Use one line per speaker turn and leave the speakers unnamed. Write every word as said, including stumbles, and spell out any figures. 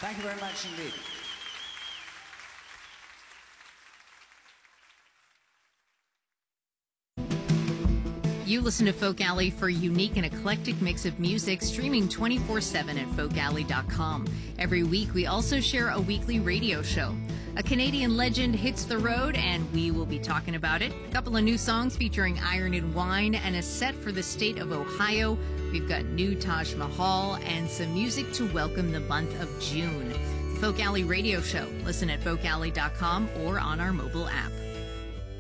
Thank you very much indeed.
You listen to Folk Alley for a unique and eclectic mix of music, streaming twenty-four seven at folk alley dot com. Every week, we also share a weekly radio show. A Canadian legend hits the road, and we will be talking about it. A couple of new songs featuring Iron and Wine, and a set for the state of Ohio. We've got new Taj Mahal, and some music to welcome the month of June. The Folk Alley Radio Show. Listen at folk alley dot com or on our mobile app.